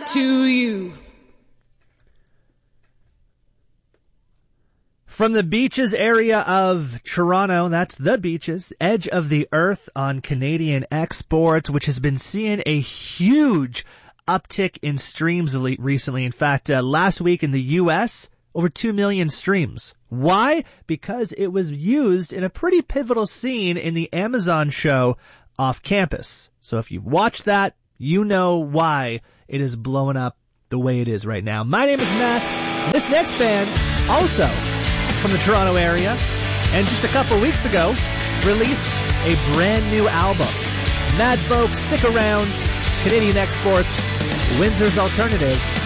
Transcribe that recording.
to you. From the beaches area of Toronto, that's the beaches, Edge of the Earth on Canadian exports, which has been seeing a huge uptick in streams recently. In fact, last week in the U.S., over 2 million streams. Why? Because it was used in a pretty pivotal scene in the Amazon show Off Campus. So if you've watched that, you know why it is blowing up the way it is right now. My name is Matt. This next band, also from the Toronto area, and just a couple weeks ago, released a brand new album. Mad folks, stick around. Canadian exports, Windsor's Alternative.